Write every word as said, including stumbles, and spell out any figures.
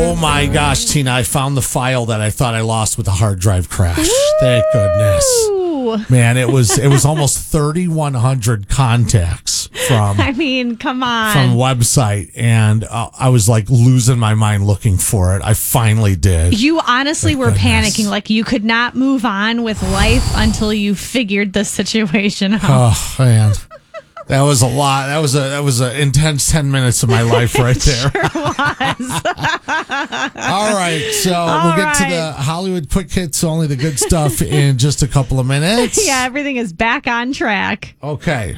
Oh my gosh, Tina, I found the file that I thought I lost with the hard drive crash. Ooh. Thank goodness. Man, it was it was almost thirty-one hundred contacts from I mean, come on. from website, and uh, I was like losing my mind looking for it. I finally did. You honestly Thank were goodness. panicking, like you could not move on with life until you figured the situation out. Oh man. That was a lot. That was a that was an intense ten minutes of my life right there. Sure was. All right, so All we'll get to right. the Hollywood quick hits, only the good stuff, in just a couple of minutes. Yeah, everything is back on track. Okay.